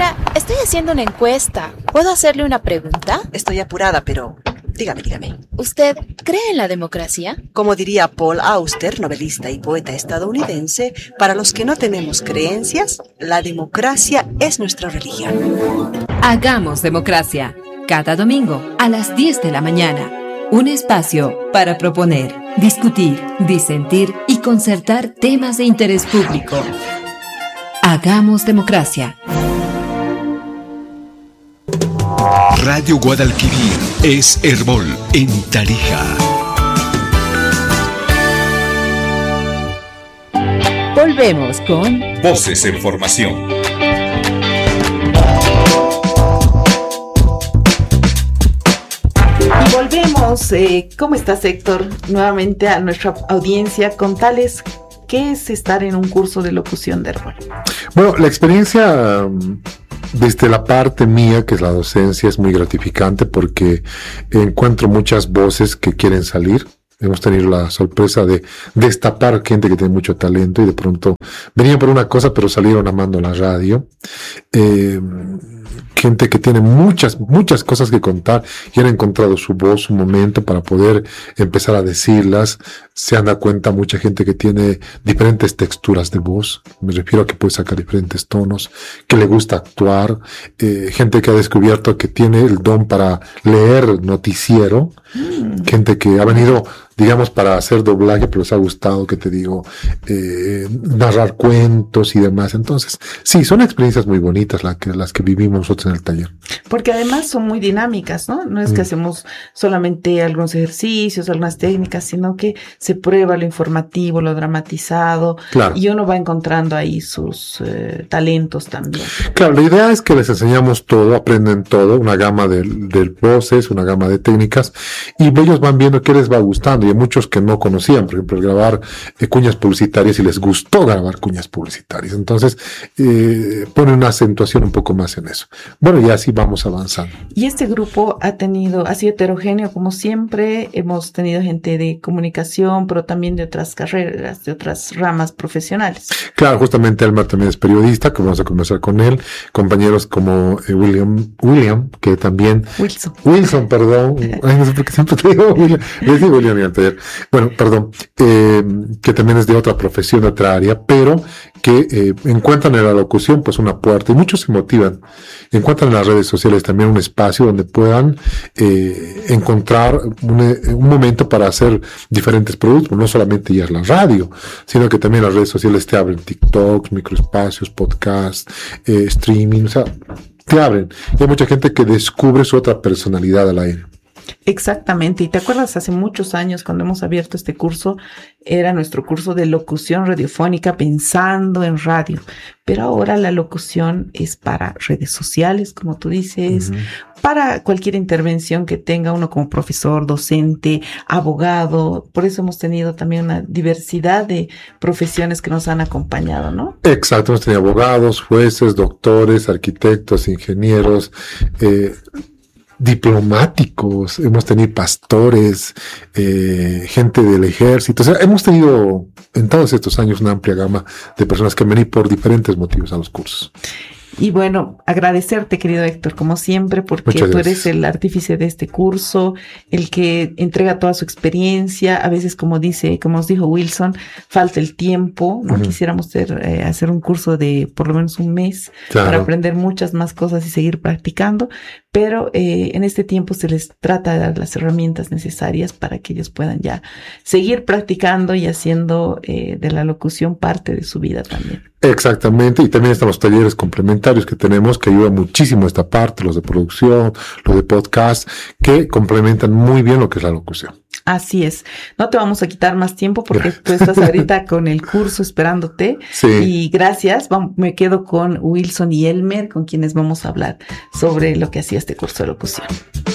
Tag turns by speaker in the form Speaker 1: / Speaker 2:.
Speaker 1: Señora, estoy haciendo una encuesta. ¿Puedo hacerle una pregunta?
Speaker 2: Estoy apurada, pero dígame.
Speaker 1: ¿Usted cree en la democracia?
Speaker 2: Como diría Paul Auster, novelista y poeta estadounidense, para los que no tenemos creencias, la democracia es nuestra religión.
Speaker 3: Hagamos democracia. Cada domingo a las 10 de la mañana. Un espacio para proponer, discutir, disentir y concertar temas de interés público. Hagamos democracia.
Speaker 4: Radio Guadalquivir es Herbol en Tarija.
Speaker 3: Volvemos con
Speaker 4: Voces en Formación.
Speaker 5: Y volvemos, ¿cómo estás, Héctor? Nuevamente a nuestra audiencia, contales qué es estar en un curso de locución de Herbol.
Speaker 6: Bueno, la experiencia desde la parte mía, que es la docencia, es muy gratificante porque encuentro muchas voces que quieren salir. Hemos tenido la sorpresa de destapar gente que tiene mucho talento y de pronto venían por una cosa pero salieron amando la radio. Gente que tiene muchas cosas que contar y han encontrado su voz, su momento para poder empezar a decirlas. Se han dado cuenta mucha gente que tiene diferentes texturas de voz. Me refiero a que puede sacar diferentes tonos, que le gusta actuar. Gente que ha descubierto que tiene el don para leer noticiero. Gente que ha venido, digamos, para hacer doblaje, pero les ha gustado, que te digo, narrar cuentos y demás. Entonces, sí, son experiencias muy bonitas las que vivimos nosotros en el taller. Porque
Speaker 5: además son muy dinámicas, ¿no? No es que hacemos solamente algunos ejercicios, algunas técnicas, sino que se prueba lo informativo, lo dramatizado, claro. Y uno va encontrando ahí sus talentos también. Claro, la idea es que les enseñamos todo, aprenden todo, una gama de voces, una gama de técnicas, y ellos van viendo qué les va gustando. Y hay muchos que no conocían, por ejemplo, grabar cuñas publicitarias y les gustó grabar cuñas publicitarias. Entonces, ponen una acentuación un poco más en eso. Bueno, y así vamos avanzando. Y este grupo ha sido heterogéneo, como siempre. Hemos tenido gente de comunicación, pero también de otras carreras, de otras ramas profesionales. Claro, justamente Elmer también es periodista, que vamos a conversar con él. Compañeros como William, que también... Wilson, perdón. Ay, no sé por qué siempre te digo William. Les digo William y al taller. Bueno, perdón. Que también es de otra profesión, de otra área, pero que encuentran en la locución pues una puerta, y muchos se motivan. Encuentran en las redes sociales también un espacio donde puedan encontrar un momento para hacer diferentes productos. No solamente ya es la radio, sino que también las redes sociales te abren TikToks, microespacios, podcasts, streaming, o sea, te abren. Y hay mucha gente que descubre su otra personalidad al aire. Exactamente, y te acuerdas hace muchos años cuando hemos abierto este curso, era nuestro curso de locución radiofónica pensando en radio, pero ahora la locución es para redes sociales, como tú dices, para cualquier intervención que tenga uno como profesor, docente, abogado. Por eso hemos tenido también una diversidad de profesiones que nos han acompañado, ¿no? Exacto, hemos tenido abogados, jueces, doctores, arquitectos, ingenieros, diplomáticos, hemos tenido pastores, gente del ejército. O sea, hemos tenido en todos estos años una amplia gama de personas que han venido por diferentes motivos a los cursos. Y bueno, agradecerte, querido Héctor, como siempre, porque tú eres el artífice de este curso, el que entrega toda su experiencia. A veces, como nos dijo Wilson, falta el tiempo, ¿no? Quisiéramos hacer un curso de por lo menos un mes, claro, para aprender muchas más cosas y seguir practicando, pero en este tiempo se les trata de dar las herramientas necesarias para que ellos puedan ya seguir practicando y haciendo de la locución parte de su vida también. Exactamente, y también están los talleres complementarios que tenemos que ayudan muchísimo a esta parte, los de producción, los de podcast, que complementan muy bien lo que es la locución. Así es. No te vamos a quitar más tiempo porque tú estás ahorita con el curso esperándote. Sí. Y gracias. Me quedo con Wilson y Elmer, con quienes vamos a hablar sobre lo que hacía este curso de locución.